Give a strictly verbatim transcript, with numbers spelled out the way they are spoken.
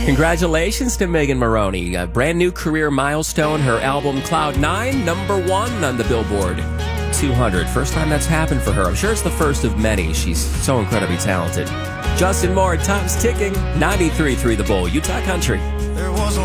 Congratulations to Megan Moroney. A brand new career milestone. Her album Cloud Nine, number one on the Billboard two hundred. First time that's happened for her. I'm sure it's the first of many. She's so incredibly talented. Justin Moore, time's ticking. ninety-three point three The Bull, Utah Country. There was a